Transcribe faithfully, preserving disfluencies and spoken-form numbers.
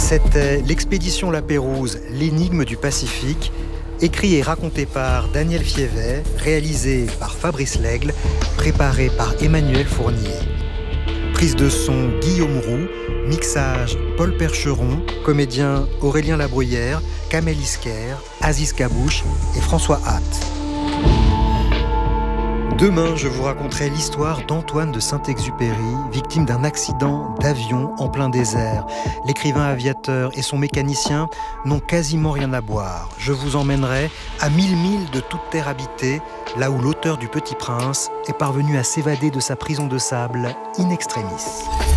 C'était l'expédition La Pérouse, l'énigme du Pacifique, écrit et raconté par Daniel Fievet, réalisé par Fabrice Lègle, préparé par Emmanuel Fournier. Prise de son Guillaume Roux, mixage Paul Percheron, comédiens Aurélien Labruyère, Kamel Isker, Aziz Kabouche et François Hatt. Demain, je vous raconterai l'histoire d'Antoine de Saint-Exupéry, victime d'un accident d'avion en plein désert. L'écrivain aviateur et son mécanicien n'ont quasiment rien à boire. Je vous emmènerai à mille milles de toute terre habitée, là où l'auteur du Petit Prince est parvenu à s'évader de sa prison de sable in extremis.